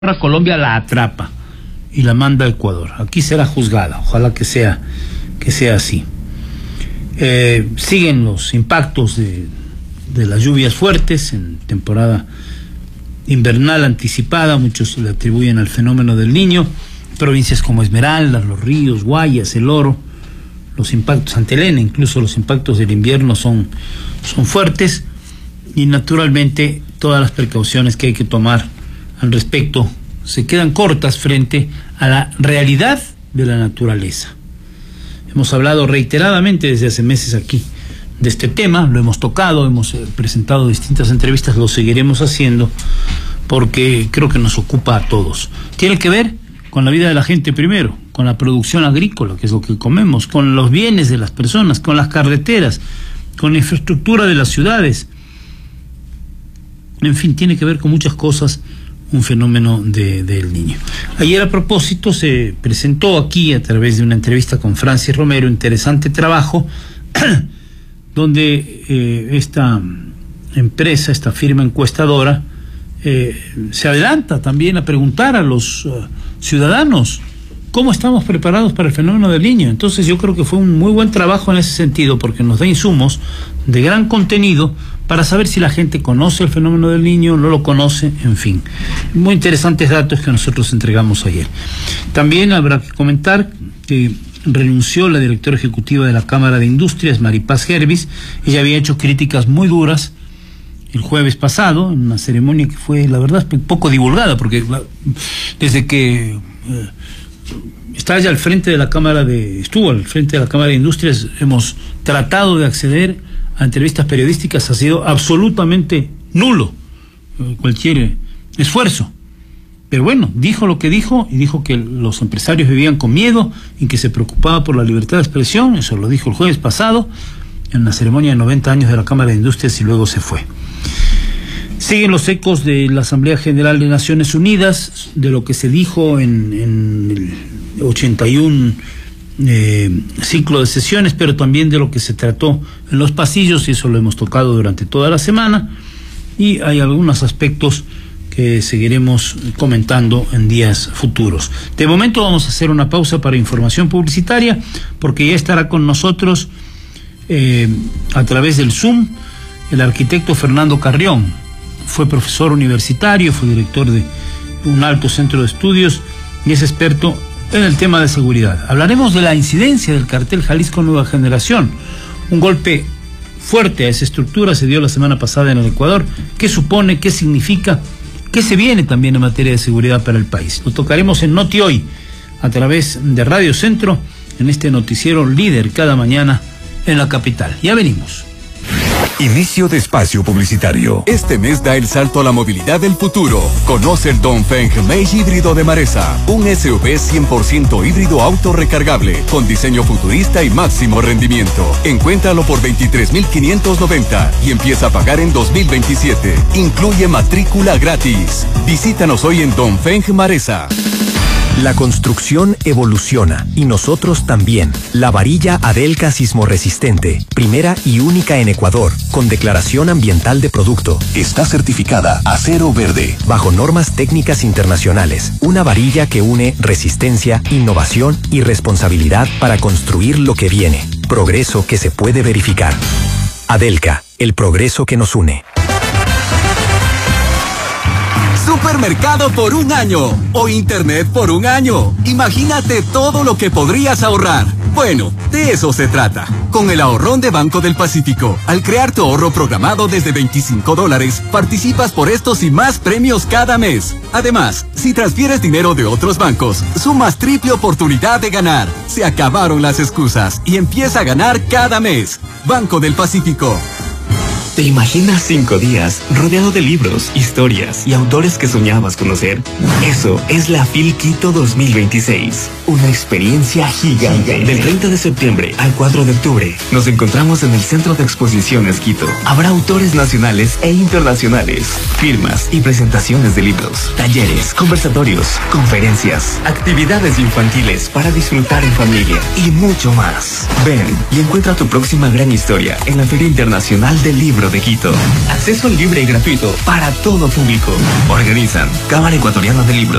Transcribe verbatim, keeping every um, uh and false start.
Colombia la atrapa y la manda a Ecuador. Aquí será juzgada, ojalá que sea, que sea así. Eh, siguen los impactos de, de las lluvias fuertes en temporada invernal anticipada, muchos le atribuyen al fenómeno del Niño. Provincias como Esmeraldas, Los Ríos, Guayas, El Oro, los impactos ante el N, incluso los impactos del invierno son, son fuertes, y naturalmente todas las precauciones que hay que tomar al respecto se quedan cortas frente a la realidad de la naturaleza. Hemos hablado reiteradamente desde hace meses aquí de este tema, lo hemos tocado, hemos presentado distintas entrevistas, lo seguiremos haciendo porque creo que nos ocupa a todos. Tiene que ver con la vida de la gente primero, con la producción agrícola, que es lo que comemos, con los bienes de las personas, con las carreteras, con la infraestructura de las ciudades. En fin, tiene que ver con muchas cosas un fenómeno de, del Niño. Ayer, a propósito, se presentó aquí a través de una entrevista con Francis Romero, interesante trabajo, donde eh, esta empresa, esta firma encuestadora, eh, se adelanta también a preguntar a los uh, ciudadanos cómo estamos preparados para el fenómeno del Niño. Entonces yo creo que fue un muy buen trabajo en ese sentido, porque nos da insumos de gran contenido para saber si la gente conoce el fenómeno del Niño, no lo conoce, en fin. Muy interesantes datos que nosotros entregamos ayer. También habrá que comentar que renunció la directora ejecutiva de la Cámara de Industrias, Maripaz Gervis. Ella había hecho críticas muy duras el jueves pasado, en una ceremonia que fue, la verdad, poco divulgada, porque desde que eh, está ya al frente de la Cámara de, estuvo al frente de la Cámara de Industrias, hemos tratado de acceder a entrevistas periodísticas, ha sido absolutamente nulo eh, cualquier esfuerzo. Pero bueno, dijo lo que dijo, y dijo que los empresarios vivían con miedo y que se preocupaba por la libertad de expresión. Eso lo dijo el jueves pasado en la ceremonia de noventa años de la Cámara de Industrias, y luego se fue. Siguen los ecos de la Asamblea General de Naciones Unidas, de lo que se dijo en, en el ochenta y uno eh, ciclo de sesiones, pero también de lo que se trató en los pasillos, y eso lo hemos tocado durante toda la semana, y hay algunos aspectos que seguiremos comentando en días futuros. De momento vamos a hacer una pausa para información publicitaria, porque ya estará con nosotros eh, a través del Zoom el arquitecto Fernando Carrión. Fue profesor universitario, fue director de un alto centro de estudios y es experto en el tema de seguridad. Hablaremos de la incidencia del cartel Jalisco Nueva Generación. Un golpe fuerte a esa estructura se dio la semana pasada en el Ecuador. ¿Qué supone? ¿Qué significa? ¿Qué se viene también en materia de seguridad para el país? Lo tocaremos en Noti Hoy, a través de Radio Centro, en este noticiero líder cada mañana en la capital. Ya venimos. Inicio de espacio publicitario. Este mes da el salto a la movilidad del futuro. Conoce el Dongfeng Mage híbrido de Maresa, un S U V cien por ciento híbrido autorrecargable, con diseño futurista y máximo rendimiento. Encuéntralo por veintitrés mil quinientos noventa y empieza a pagar en dos mil veintisiete. Incluye matrícula gratis. Visítanos hoy en Dongfeng Maresa. La construcción evoluciona y nosotros también. La varilla Adelca sismorresistente, primera y única en Ecuador, con declaración ambiental de producto. Está certificada Acero Verde, bajo normas técnicas internacionales. Una varilla que une resistencia, innovación y responsabilidad para construir lo que viene. Progreso que se puede verificar. Adelca, el progreso que nos une. Supermercado por un año o internet por un año. Imagínate todo lo que podrías ahorrar. Bueno, de eso se trata. Con el ahorrón de Banco del Pacífico, al crear tu ahorro programado desde veinticinco dólares, participas por estos y más premios cada mes. Además, si transfieres dinero de otros bancos, sumas triple oportunidad de ganar. Se acabaron las excusas y empieza a ganar cada mes. Banco del Pacífico. ¿Te imaginas cinco días rodeado de libros, historias y autores que soñabas conocer? Eso es la FIL Quito dos mil veintiséis. Una experiencia gigante. Del treinta de septiembre al cuatro de octubre nos encontramos en el Centro de Exposiciones Quito. Habrá autores nacionales e internacionales, firmas y presentaciones de libros, talleres, conversatorios, conferencias, actividades infantiles para disfrutar en familia y mucho más. Ven y encuentra tu próxima gran historia en la Feria Internacional del Libro Libro de Quito. Acceso libre y gratuito para todo público. Organizan Cámara Ecuatoriana del Libro.